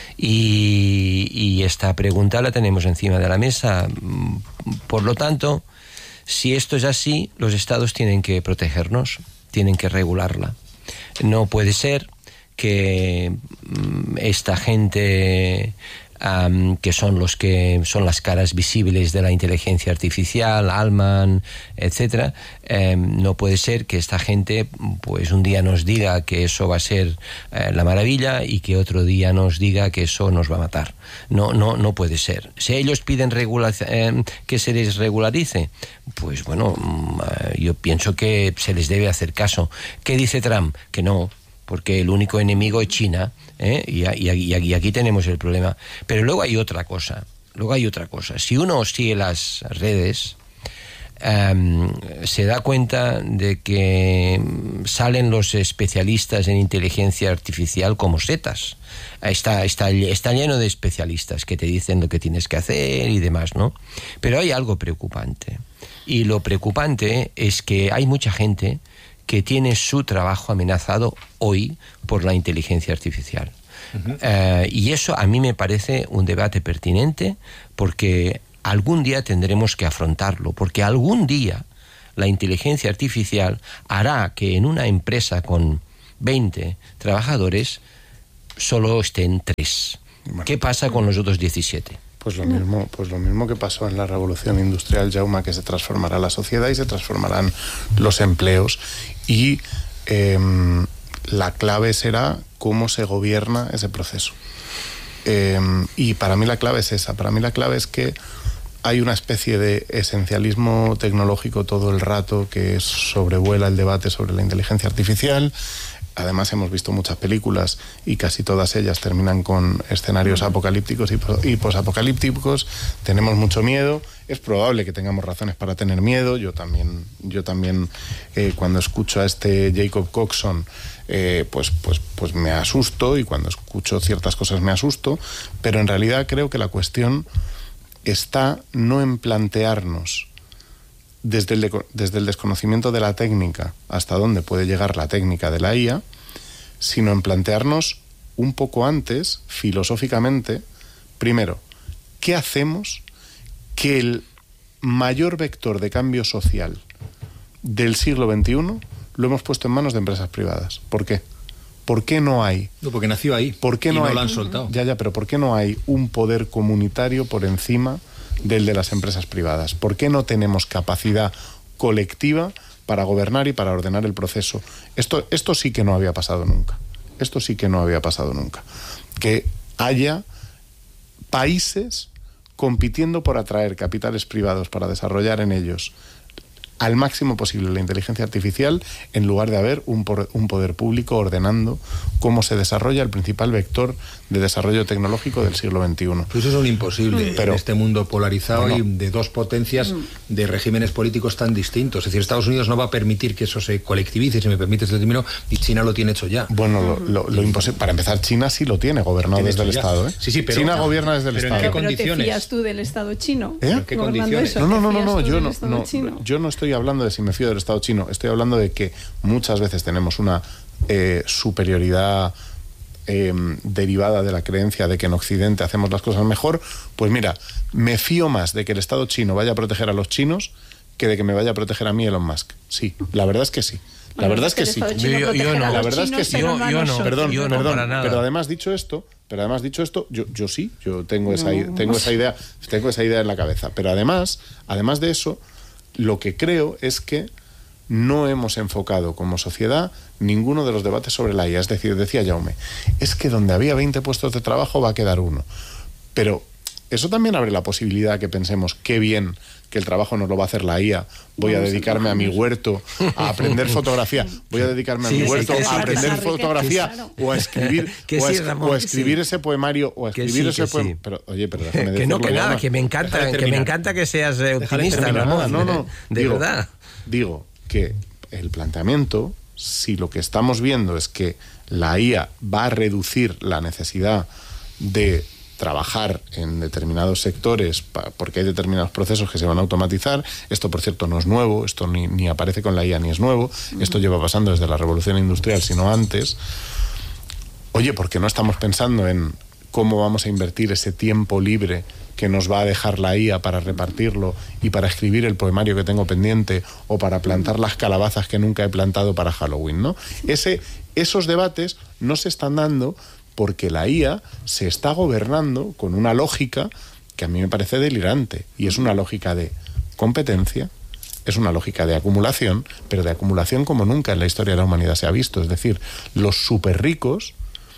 Y, y esta pregunta la tenemos encima de la mesa. Por lo tanto, si esto es así, los estados tienen que protegernos, tienen que regularla. No puede ser que um, esta gente um, que son los que son las caras visibles de la inteligencia artificial, Altman, etcétera, eh, no puede ser que esta gente pues un día nos diga que eso va a ser eh, la maravilla y que otro día nos diga que eso nos va a matar. No, no, no puede ser. Si ellos piden regula- eh, que se les regularice, pues bueno, yo pienso que se les debe hacer caso. ¿Qué dice Trump? Que no, porque el único enemigo es China, ¿eh? y, y, y aquí tenemos el problema. Pero luego hay otra cosa, luego hay otra cosa. Si uno sigue las redes, um, se da cuenta de que salen los especialistas en inteligencia artificial como setas. Está, está, está lleno de especialistas que te dicen lo que tienes que hacer y demás, ¿no? Pero hay algo preocupante. Y lo preocupante es que hay mucha gente que tiene su trabajo amenazado hoy por la inteligencia artificial. Uh-huh. Uh, y eso a mí me parece un debate pertinente, porque algún día tendremos que afrontarlo, porque algún día la inteligencia artificial hará que en una empresa con veinte trabajadores solo estén tres. Bueno. ¿Qué pasa con los otros diecisiete? Pues lo mismo, pues lo mismo que pasó en la revolución industrial, Jaume, que se transformará la sociedad y se transformarán los empleos. Y eh, la clave será cómo se gobierna ese proceso. Eh, y para mí la clave es esa. Para mí la clave es que hay una especie de esencialismo tecnológico todo el rato que sobrevuela el debate sobre la inteligencia artificial. Además hemos visto muchas películas y casi todas ellas terminan con escenarios apocalípticos y posapocalípticos. Tenemos mucho miedo. Es probable que tengamos razones para tener miedo. Yo también, yo también eh, cuando escucho a este Jacob Coxon, eh, pues, pues, pues me asusto, y cuando escucho ciertas cosas me asusto. Pero en realidad creo que la cuestión está no en plantearnos Desde el, de, desde el desconocimiento de la técnica hasta dónde puede llegar la técnica de la I A, sino en plantearnos un poco antes, filosóficamente, primero, ¿qué hacemos que el mayor vector de cambio social del siglo veintiuno lo hemos puesto en manos de empresas privadas? ¿Por qué? ¿Por qué no hay? No, porque nació ahí. ¿Por qué no, y no hay, lo han soltado? Ya, ya, pero ¿por qué no hay un poder comunitario por encima del de las empresas privadas? ¿Por qué no tenemos capacidad colectiva para gobernar y para ordenar el proceso? Esto, esto sí que no había pasado nunca. Esto sí que no había pasado nunca. Que haya países compitiendo por atraer capitales privados para desarrollar en ellos al máximo posible la inteligencia artificial, en lugar de haber un, por, un poder público ordenando cómo se desarrolla el principal vector de desarrollo tecnológico del siglo veintiuno. Pues eso es un imposible, pero en este mundo polarizado, bueno, y de dos potencias, de regímenes políticos tan distintos. Es decir, Estados Unidos no va a permitir que eso se colectivice, si me permites el término, y China lo tiene hecho ya. Bueno, lo, lo, lo imposible. Para empezar, China sí lo tiene, gobernado ¿Tiene desde el ya? Estado. ¿eh? Sí, sí, pero, China no, gobierna desde el pero Estado. ¿en qué ¿Pero condiciones? te fías tú del Estado chino? ¿Eh? ¿En qué condiciones? Eso, no, no, no, no, no, yo no, no yo no estoy hablando de si me fío del Estado chino, estoy hablando de que muchas veces tenemos una eh, superioridad eh, derivada de la creencia de que en Occidente hacemos las cosas mejor. Pues mira, me fío más de que el Estado chino vaya a proteger a los chinos que de que me vaya a proteger a mí Elon Musk. Sí, la verdad es que sí. La bueno, verdad es que, que sí. Yo, yo no. La verdad es que sí. Yo, yo no. Perdón, yo no, perdón. Para nada. Pero además dicho esto, pero además dicho esto, yo, yo sí, yo tengo esa, no. tengo esa idea, tengo esa idea en la cabeza. Pero además, además de eso, lo que creo es que no hemos enfocado como sociedad ninguno de los debates sobre la I A. Es decir, decía Jaume, es que donde había veinte puestos de trabajo va a quedar uno. Pero eso también abre la posibilidad que pensemos, qué bien que el trabajo nos lo va a hacer la I A. Voy a dedicarme a mi huerto a aprender fotografía. Voy a dedicarme a mi huerto a aprender fotografía o a escribir o a, es, o a escribir ese poemario o a escribir ese poemario. Pero oye, pero déjame decirlo. Que no, que nada, que me encanta, que me encanta que seas optimista, Ramón. No, no, de digo, verdad. Digo que el planteamiento, si lo que estamos viendo es que la I A va a reducir la necesidad de trabajar en determinados sectores porque hay determinados procesos que se van a automatizar. Esto, por cierto, no es nuevo, esto ni, ni aparece con la I A ni es nuevo, esto lleva pasando desde la revolución industrial, sino antes. Oye, ¿por qué no estamos pensando en cómo vamos a invertir ese tiempo libre que nos va a dejar la I A para repartirlo y para escribir el poemario que tengo pendiente o para plantar las calabazas que nunca he plantado para Halloween, ¿no? Ese, esos debates no se están dando porque la I A se está gobernando con una lógica que a mí me parece delirante, y es una lógica de competencia, es una lógica de acumulación, pero de acumulación como nunca en la historia de la humanidad se ha visto. Es decir, los súper ricos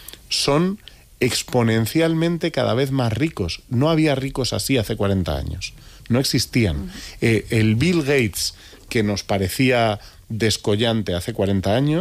son exponencialmente cada vez más ricos. No había ricos así hace cuarenta años, no existían. Eh, el Bill Gates que nos parecía descollante hace cuarenta años,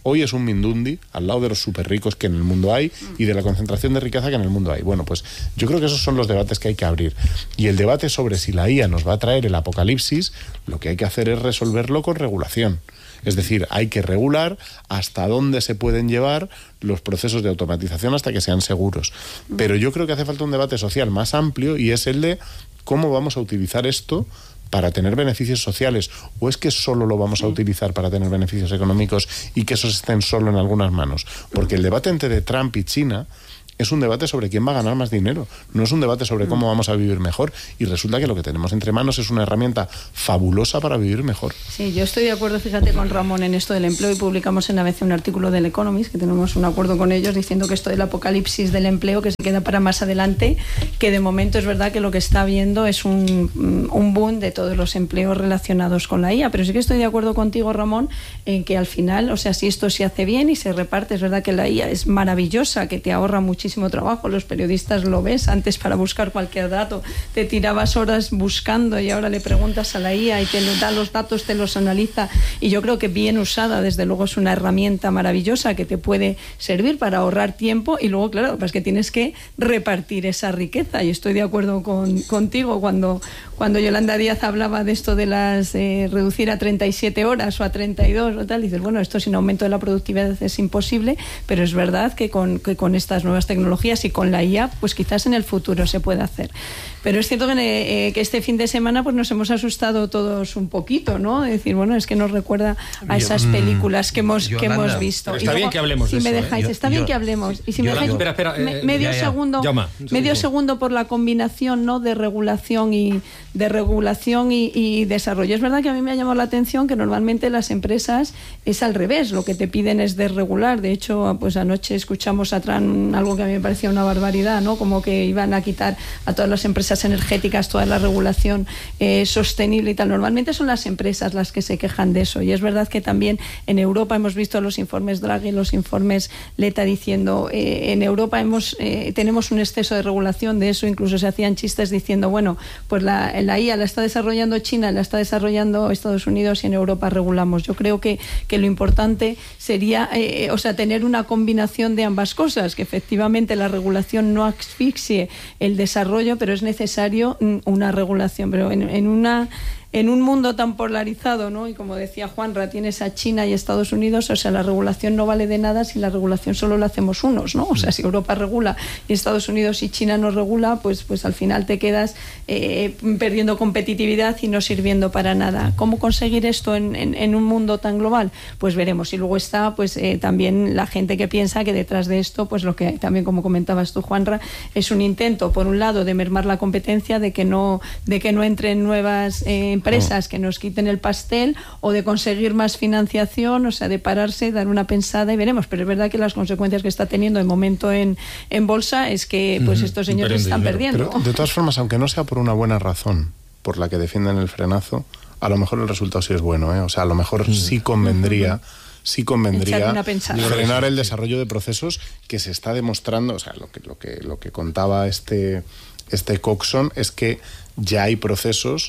Hoy es un mindundi al lado de los súper ricos que en el mundo hay y de la concentración de riqueza que en el mundo hay. Bueno, pues yo creo que esos son los debates que hay que abrir. Y el debate sobre si la I A nos va a traer el apocalipsis, lo que hay que hacer es resolverlo con regulación. Es decir, hay que regular hasta dónde se pueden llevar los procesos de automatización hasta que sean seguros. Pero yo creo que hace falta un debate social más amplio y es el de cómo vamos a utilizar esto para tener beneficios sociales, o es que solo lo vamos a utilizar para tener beneficios económicos y que esos estén solo en algunas manos. Porque el debate entre Trump y China es un debate sobre quién va a ganar más dinero, no es un debate sobre cómo vamos a vivir mejor, y resulta que lo que tenemos entre manos es una herramienta fabulosa para vivir mejor. Sí, yo estoy de acuerdo, fíjate, con Ramón en esto del empleo, y publicamos en A B C un artículo del Economist, que tenemos un acuerdo con ellos diciendo que esto del apocalipsis del empleo que se queda para más adelante, que de momento es verdad que lo que está habiendo es un, un boom de todos los empleos relacionados con la I A, pero sí que estoy de acuerdo contigo, Ramón, en que al final, o sea, si esto se hace bien y se reparte, es verdad que la I A es maravillosa, que te ahorra muchísimo trabajo, los periodistas lo ves, antes para buscar cualquier dato te tirabas horas buscando y ahora le preguntas a la I A y te da los datos, te los analiza, y yo creo que bien usada desde luego es una herramienta maravillosa que te puede servir para ahorrar tiempo, y luego claro, pues que tienes que repartir esa riqueza, y estoy de acuerdo con, contigo cuando, cuando Yolanda Díaz hablaba de esto de las eh, reducir a treinta y siete horas o a treinta y dos o tal, dices, bueno, esto sin aumento de la productividad es imposible, pero es verdad que con, que con estas nuevas tecnologías tecnologías y con la I A, pues quizás en el futuro se pueda hacer. Pero es cierto que, eh, que este fin de semana pues nos hemos asustado todos un poquito, ¿no? Es decir, bueno, es que nos recuerda a esas películas que hemos, que hemos visto. Pero está luego, bien que hablemos si de me eso. dejáis, ¿eh? está yo, bien yo, que hablemos. Y si me dejáis espera, espera, me, eh, medio ya, ya. segundo, Llama, medio segundo por la combinación, ¿no? De regulación y de regulación y, y desarrollo. Es verdad que a mí me ha llamado la atención que normalmente las empresas es al revés, lo que te piden es desregular. De hecho, pues anoche escuchamos a Trump algo que a mí me parecía una barbaridad, ¿no? Como que iban a quitar a todas las empresas energéticas toda la regulación eh, sostenible y tal. Normalmente son las empresas las que se quejan de eso, y es verdad que también en Europa hemos visto los informes Draghi, los informes Letta diciendo eh, en Europa hemos eh, tenemos un exceso de regulación. De eso incluso se hacían chistes diciendo, bueno, pues la, la I A la está desarrollando China, la está desarrollando Estados Unidos y en Europa regulamos. Yo creo que, que lo importante sería eh, o sea, tener una combinación de ambas cosas, que efectivamente la regulación no asfixie el desarrollo, pero es necesario una regulación. Pero en, en una en un mundo tan polarizado, ¿no? Y como decía Juanra, tienes a China y Estados Unidos, o sea, la regulación no vale de nada si la regulación solo la hacemos unos, ¿no? O sea, si Europa regula y Estados Unidos y China no regula, pues, pues al final te quedas eh, perdiendo competitividad y no sirviendo para nada. ¿Cómo conseguir esto en, en, en un mundo tan global? Pues veremos. Y luego está pues eh, también la gente que piensa que detrás de esto, pues lo que también, como comentabas tú, Juanra, es un intento, por un lado, de mermar la competencia, de que no, de que no entren nuevas eh, empresas que nos quiten el pastel, o de conseguir más financiación, o sea, de pararse, dar una pensada y veremos. Pero es verdad que las consecuencias que está teniendo el momento en, en bolsa es que pues estos señores están perdiendo. Pero, de todas formas, aunque no sea por una buena razón por la que defienden el frenazo, a lo mejor el resultado sí es bueno, ¿eh? O sea, a lo mejor sí convendría... sí convendría frenar el desarrollo de procesos que se está demostrando. O sea, lo que, lo que, lo que contaba este, este Coxon es que ya hay procesos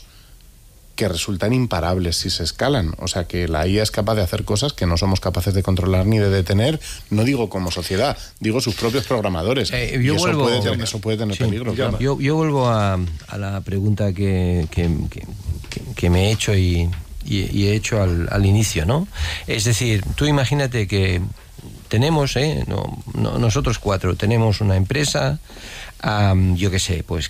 que resultan imparables si se escalan. O sea, que la I A es capaz de hacer cosas que no somos capaces de controlar ni de detener. No digo como sociedad, digo sus propios programadores. Eh, yo y eso, vuelvo, puede tener, eso puede tener sí, peligro. Claro. Yo, yo vuelvo a, a la pregunta que, que, que, que me he hecho y, y, y he hecho al, al inicio, ¿no? Es decir, tú imagínate que tenemos, eh, no, no, nosotros cuatro, tenemos una empresa, um, yo qué sé, pues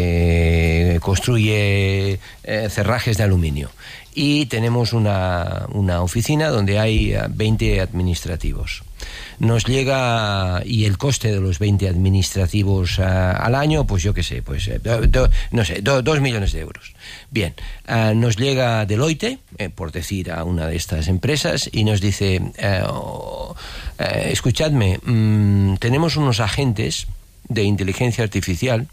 que construye eh, cerrajes de aluminio, y tenemos una, una oficina donde hay veinte administrativos. Nos llega, y el coste de los veinte administrativos uh, al año, pues yo qué sé, pues do, do, no sé, do, dos millones de euros. Bien, uh, nos llega Deloitte, eh, por decir a una de estas empresas, y nos dice, uh, uh, escuchadme, um, tenemos unos agentes de inteligencia artificial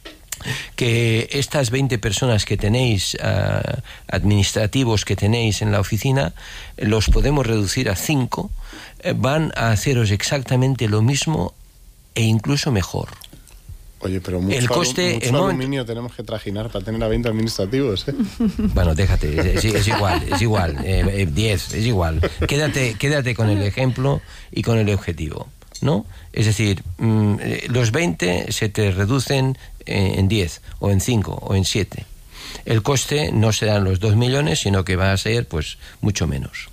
que estas veinte personas que tenéis, uh, administrativos que tenéis en la oficina, los podemos reducir a cinco, eh, van a haceros exactamente lo mismo e incluso mejor. Oye, pero mucho, el coste, alu- mucho el aluminio momento... tenemos que trajinar para tener a veinte administrativos, ¿eh? Bueno, déjate, es, es igual, es igual, eh, diez, es igual. Quédate, quédate con el ejemplo y con el objetivo, ¿no? Es decir, mmm, los veinte se te reducen eh, en diez, o en cinco, o en siete. El coste no serán los dos millones, sino que va a ser, pues, mucho menos.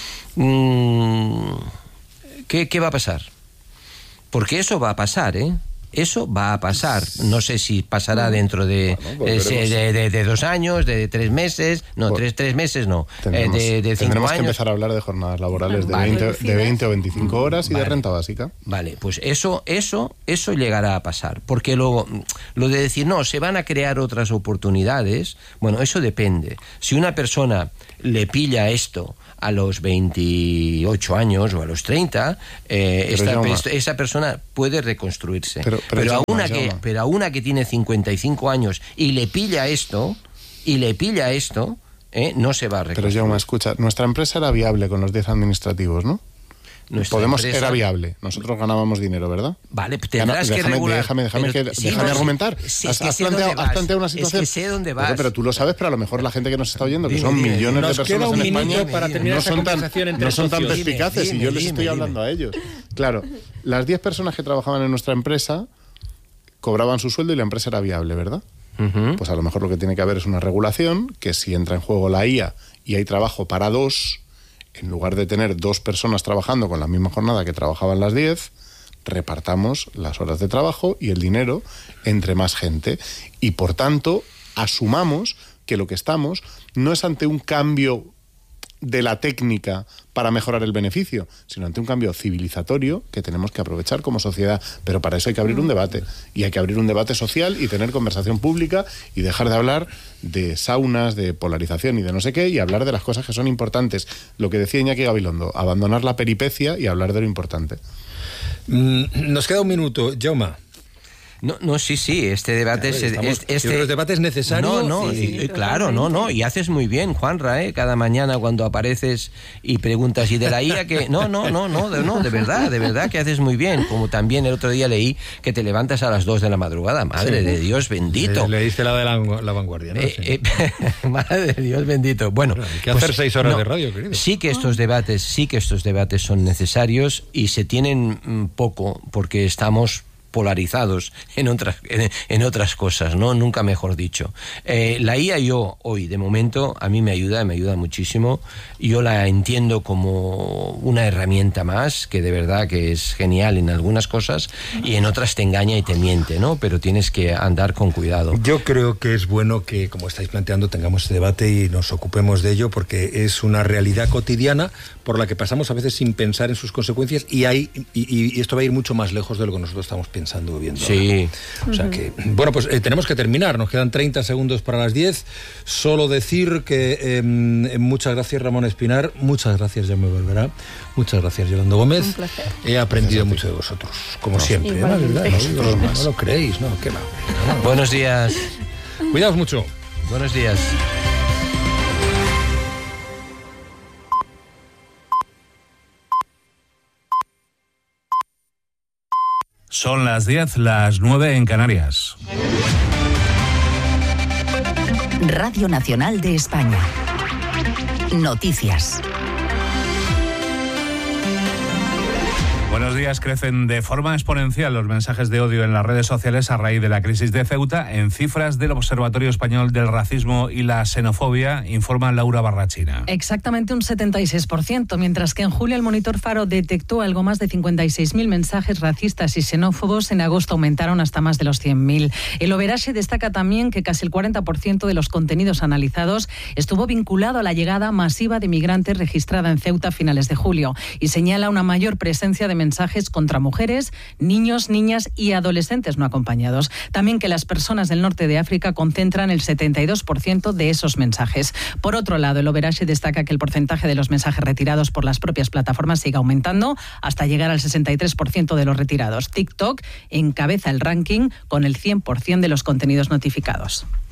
Mm, ¿qué, ¿Qué va a pasar? Porque eso va a pasar, ¿eh? Eso va a pasar. No sé si pasará dentro de, bueno, pues eh, de, de, de dos años, de tres meses. No, pues, tres, tres meses no. Tendremos, eh, de, de cinco tendremos años. que empezar a hablar de jornadas laborales de, vale. veinte, de veinte o veinticinco horas y vale. de renta básica. Vale, pues eso, eso, eso llegará a pasar. Porque lo, lo de decir, no, se van a crear otras oportunidades, bueno, eso depende. Si una persona le pilla esto a los veintiocho años o a los treinta, eh, esta, esta, esa persona puede reconstruirse. Pero, pero, pero, a una que, pero a una que tiene cincuenta y cinco años y le pilla esto, y le pilla esto, eh, no se va a reconstruir. Pero Jaume, escucha, nuestra empresa era viable con los diez administrativos, ¿no? Nuestra Podemos empresa... era viable. Nosotros ganábamos dinero, ¿verdad? Vale, tendrás Gana, que déjame, regular. Déjame, déjame, pero, que, sí, déjame no, argumentar. Sí, has, es has, que planteado, has planteado una situación. Es que sé dónde vas. Pero, pero tú lo sabes, pero a lo mejor la gente que nos está oyendo, que dime, son dime, millones nos de personas queda un en España, minuto para terminar no esa son tan, conversación no son tan socios. perspicaces dime, y yo les dime, estoy dime. hablando a ellos. Claro, las diez personas que trabajaban en nuestra empresa cobraban su sueldo y la empresa era viable, ¿verdad? Uh-huh. Pues a lo mejor lo que tiene que haber es una regulación que si entra en juego la I A y hay trabajo para dos, en lugar de tener dos personas trabajando con la misma jornada que trabajaban las diez, repartamos las horas de trabajo y el dinero entre más gente. Y por tanto, asumamos que lo que estamos no es ante un cambio de la técnica para mejorar el beneficio, sino ante un cambio civilizatorio que tenemos que aprovechar como sociedad. Pero para eso hay que abrir un debate, y hay que abrir un debate social y tener conversación pública y dejar de hablar de saunas, de polarización y de no sé qué, y hablar de las cosas que son importantes. Lo que decía Iñaki Gabilondo, abandonar la peripecia y hablar de lo importante. Mm, nos queda un minuto, Jaume. No, no, sí, sí, este debate claro, es... estamos, este, los debates necesarios. No, no, sí, sí, claro, no, no, y haces muy bien, Juanra, ¿eh? Cada mañana cuando apareces y preguntas, ¿y de la I A que No, no, no, no, de, no, de verdad, de verdad que haces muy bien. Como también el otro día leí que te levantas a las dos de la madrugada, madre sí. de Dios bendito. Le, leíste la de la, la Vanguardia, ¿no? Eh, sí. eh, madre de Dios bendito. Bueno, bueno hay que pues, hacer seis horas no, de radio, querido. Sí que estos debates, sí que estos debates son necesarios y se tienen mm, poco porque estamos polarizados en otras en, en otras cosas, ¿no? Nunca mejor dicho. Eh, la I A yo hoy, de momento, a mí me ayuda, me ayuda muchísimo. Yo la entiendo como una herramienta más, que de verdad que es genial en algunas cosas y en otras te engaña y te miente, ¿no? Pero tienes que andar con cuidado. Yo creo que es bueno que, como estáis planteando, tengamos este debate y nos ocupemos de ello, porque es una realidad cotidiana por la que pasamos a veces sin pensar en sus consecuencias y, hay, y, y esto va a ir mucho más lejos de lo que nosotros estamos pensando. Pensando, viendo. Sí. O sea que, bueno, pues eh, tenemos que terminar. Nos quedan treinta segundos para las diez. Solo decir que eh, muchas gracias, Ramón Espinar. Muchas gracias, Jaume Barberá. Muchas gracias, Yolanda Gómez. Un placer. He aprendido mucho de vosotros, como no, siempre. ¿eh? ¿Verdad? No, no, no, no lo creéis, ¿no? ¿Qué va? No, no. Buenos días. Cuidaos mucho. Buenos días. Son las diez, las nueve en Canarias. Radio Nacional de España. Noticias. Buenos días. Crecen de forma exponencial los mensajes de odio en las redes sociales a raíz de la crisis de Ceuta. En cifras del Observatorio Español del Racismo y la Xenofobia, informa Laura Barrachina. Exactamente un setenta y seis por ciento, mientras que en julio el monitor Faro detectó algo más de cincuenta y seis mil mensajes racistas y xenófobos, en agosto aumentaron hasta más de los cien mil. El Overaxe destaca también que casi el cuarenta por ciento de los contenidos analizados estuvo vinculado a la llegada masiva de migrantes registrada en Ceuta a finales de julio y señala una mayor presencia de mensajes contra mujeres, niños, niñas y adolescentes no acompañados. También que las personas del norte de África concentran el setenta y dos por ciento de esos mensajes. Por otro lado, el Overaxe destaca que el porcentaje de los mensajes retirados por las propias plataformas sigue aumentando hasta llegar al sesenta y tres por ciento de los retirados. TikTok encabeza el ranking con el cien por ciento de los contenidos notificados.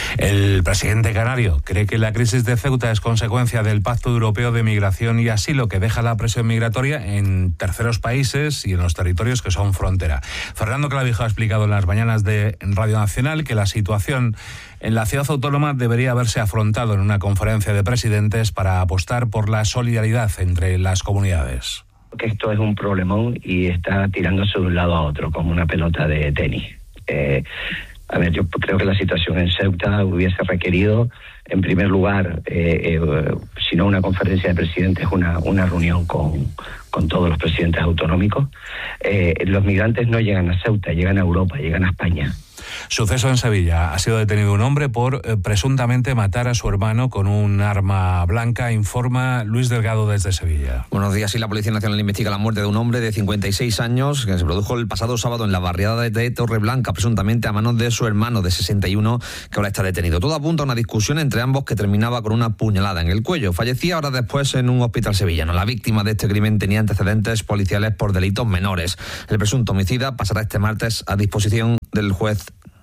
El presidente canario cree que la crisis de Ceuta es consecuencia del Pacto Europeo de Migración y Asilo, que deja la presión migratoria en terceros países y en los territorios que son frontera. Fernando Clavijo ha explicado en las mañanas de Radio Nacional que la situación en la ciudad autónoma debería haberse afrontado en una conferencia de presidentes para apostar por la solidaridad entre las comunidades. Que esto es un problemón y está tirándose de un lado a otro como una pelota de tenis. Eh, a ver, yo creo que la situación en Ceuta hubiese requerido, en primer lugar, eh, eh, si no una conferencia de presidentes, una, una reunión con, con todos los presidentes autonómicos. Eh, los migrantes no llegan a Ceuta, llegan a Europa, llegan a España. Suceso en Sevilla. Ha sido detenido un hombre por eh, presuntamente matar a su hermano con un arma blanca, informa Luis Delgado desde Sevilla. Buenos días. Sí, la Policía Nacional investiga la muerte de un hombre de cincuenta y seis años que se produjo el pasado sábado en la barriada de Torreblanca, presuntamente a manos de su hermano de sesenta y uno, que ahora está detenido. Todo apunta a una discusión entre ambos que terminaba con una puñalada en el cuello. Fallecía horas después en un hospital sevillano. La víctima de este crimen tenía antecedentes policiales por delitos menores. El presunto homicida pasará este martes a disposición del juez.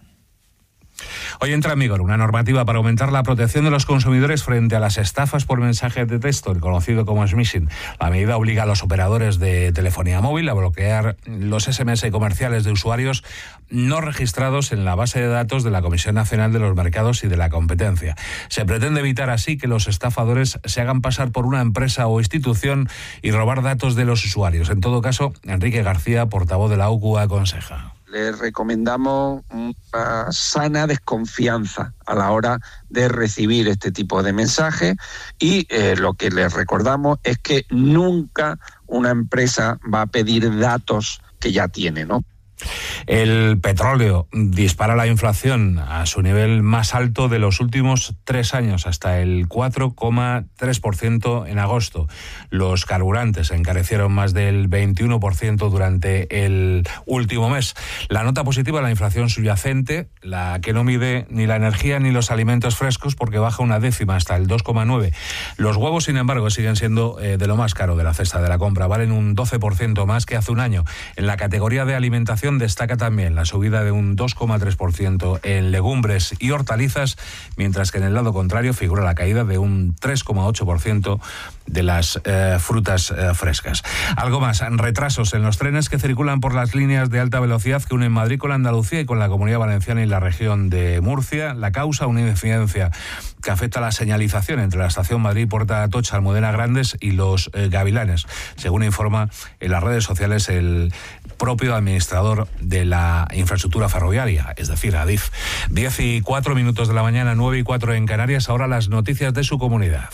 Hoy entra en vigor una normativa para aumentar la protección de los consumidores frente a las estafas por mensajes de texto, el conocido como smishing. La medida obliga a los operadores de telefonía móvil a bloquear los ese eme ese comerciales de usuarios no registrados en la base de datos de la Comisión Nacional de los Mercados y de la Competencia. Se pretende evitar así que los estafadores se hagan pasar por una empresa o institución y robar datos de los usuarios. En todo caso, Enrique García, portavoz de la U C U, aconseja. Les recomendamos una sana desconfianza a la hora de recibir este tipo de mensajes y eh, lo que les recordamos es que nunca una empresa va a pedir datos que ya tiene, ¿no? El petróleo dispara la inflación a su nivel más alto de los últimos tres años, hasta el cuatro coma tres por ciento en agosto. Los carburantes encarecieron más del veintiuno por ciento durante el último mes. La nota positiva, la inflación subyacente, la que no mide ni la energía ni los alimentos frescos, porque baja una décima hasta el dos coma nueve. Los huevos, sin embargo, siguen siendo eh, de lo más caro de la cesta de la compra. Valen un doce por ciento más que hace un año. En la categoría de alimentación destaca también la subida de un dos coma tres por ciento en legumbres y hortalizas, mientras que en el lado contrario figura la caída de un tres coma ocho por ciento de las eh, frutas eh, frescas. Algo más, retrasos en los trenes que circulan por las líneas de alta velocidad que unen Madrid con Andalucía y con la Comunidad Valenciana y la región de Murcia. La causa, una incidencia que afecta a la señalización entre la estación Madrid, Puerta Atocha, Almudena Grandes y los eh, Gavilanes, según informa en las redes sociales el propio administrador de la infraestructura ferroviaria, es decir, Adif. diez y cuatro minutos de la mañana, nueve y cuatro en Canarias. Ahora las noticias de su comunidad.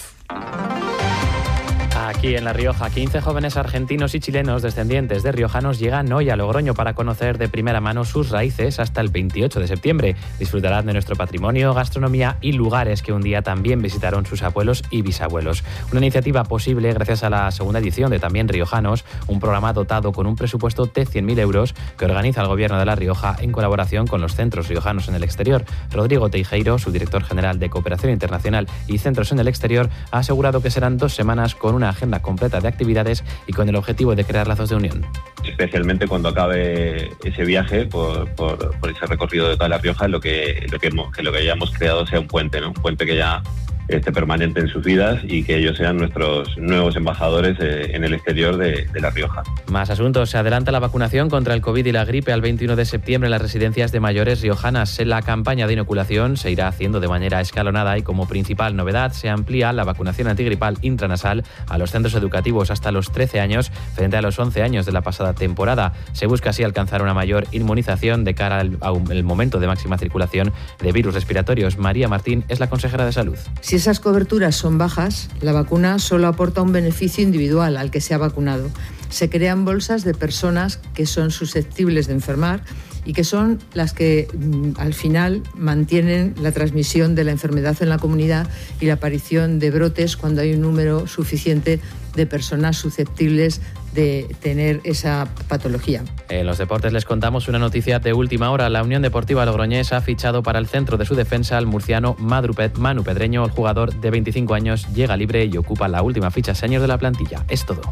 Aquí en La Rioja, quince jóvenes argentinos y chilenos descendientes de riojanos llegan hoy a Logroño para conocer de primera mano sus raíces hasta el veintiocho de septiembre. Disfrutarán de nuestro patrimonio, gastronomía y lugares que un día también visitaron sus abuelos y bisabuelos. Una iniciativa posible gracias a la segunda edición de También Riojanos, un programa dotado con un presupuesto de cien mil euros que organiza el Gobierno de La Rioja en colaboración con los centros riojanos en el exterior. Rodrigo Teijeiro, su director general de Cooperación Internacional y Centros en el Exterior, ha asegurado que serán dos semanas con una agenda completa de actividades y con el objetivo de crear lazos de unión. Especialmente cuando acabe ese viaje por, por, por ese recorrido de toda La Rioja, lo que lo que, hemos, que lo que hayamos creado sea un puente, ¿no? Un puente que ya esté permanente en sus vidas y que ellos sean nuestros nuevos embajadores eh, en el exterior de, de La Rioja. Más asuntos. Se adelanta la vacunación contra el COVID y la gripe al veintiuno de septiembre en las residencias de mayores riojanas. La campaña de inoculación se irá haciendo de manera escalonada y como principal novedad se amplía la vacunación antigripal intranasal a los centros educativos hasta los trece años frente a los once años de la pasada temporada. Se busca así alcanzar una mayor inmunización de cara al, al momento de máxima circulación de virus respiratorios. María Martín es la consejera de Salud. Si esas coberturas son bajas, la vacuna solo aporta un beneficio individual al que se ha vacunado. Se crean bolsas de personas que son susceptibles de enfermar y que son las que al final mantienen la transmisión de la enfermedad en la comunidad y la aparición de brotes cuando hay un número suficiente de personas susceptibles de tener esa patología. En los deportes les contamos una noticia de última hora. La Unión Deportiva Logroñés ha fichado para el centro de su defensa al murciano Manu Pedreño. El jugador de veinticinco años llega libre y ocupa la última ficha senior de la plantilla. Es todo.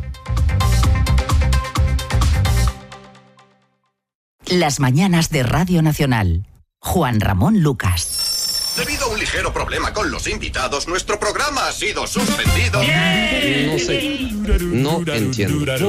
Las mañanas de Radio Nacional. Juan Ramón Lucas. Debido un ligero problema con los invitados, nuestro programa ha sido suspendido. No sé, no entiendo.